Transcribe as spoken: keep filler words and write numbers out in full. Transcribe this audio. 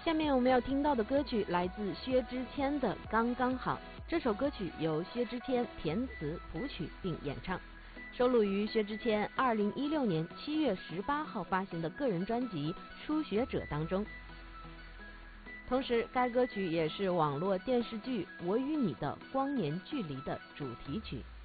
下面我们要听到的歌曲来自薛之谦的《刚刚好》，这首歌曲由薛之谦填词谱曲并演唱，收录于薛之谦二零一六年七月十八号发行的个人专辑《初学者》当中。同时，该歌曲也是网络电视剧《我与你的光年距离》的主题曲。